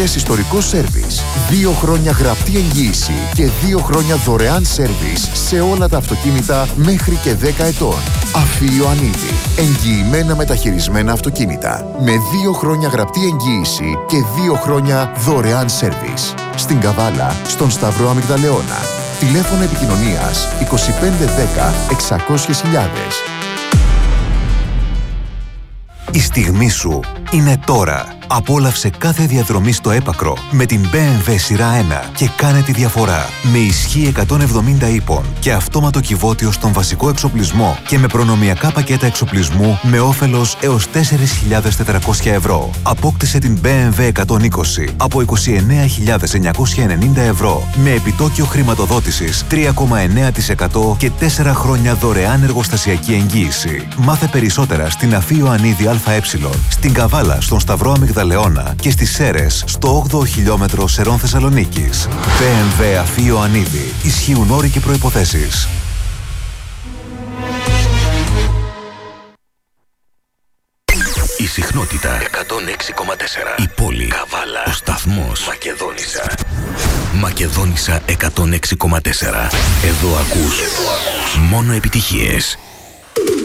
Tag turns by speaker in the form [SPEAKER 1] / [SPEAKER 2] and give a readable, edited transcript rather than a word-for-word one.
[SPEAKER 1] πλήρες ιστορικό σέρβις, 2 χρόνια γραπτή εγγύηση και 2 χρόνια δωρεάν σέρβις σε όλα τα αυτοκίνητα μέχρι και 10 ετών. Αφή Ιωαννίδη. Εγγυημένα μεταχειρισμένα αυτοκίνητα. Με 2 χρόνια γραπτή εγγύηση και 2 χρόνια δωρεάν σέρβις. Στην Καβάλα, στον Σταυρό Αμυγδαλεώνα. Τηλέφωνο επικοινωνίας 2510 600.000.
[SPEAKER 2] Η στιγμή σου είναι τώρα. Απόλαυσε κάθε διαδρομή στο έπακρο με την BMW σειρά 1 και κάνε τη διαφορά. Με ισχύ 170 ύπων και αυτόματο κυβότιο στον βασικό εξοπλισμό και με προνομιακά πακέτα εξοπλισμού με όφελος έως 4.400 ευρώ. Απόκτησε την BMW 120 από 29.990 ευρώ με επιτόκιο χρηματοδότησης 3,9% και 4 χρόνια δωρεάν εργοστασιακή εγγύηση. Μάθε περισσότερα στην Αφή Ιωαννίδη ΑΕ, στην Καβάλα, στον Σταυρό Αμυγδαλεώνα και στις Σέρρες, στο 8ο χιλιόμετρο Σερών Θεσσαλονίκης. BMW Αφή Ιωαννίδη. Ισχύουν όροι και προϋποθέσεις.
[SPEAKER 3] Η συχνότητα 106,4. Η πόλη. Καβάλα. Ο σταθμός. Μακεδόνισσα. Μακεδόνισσα 106,4. Εδώ ακούς μόνο επιτυχίες.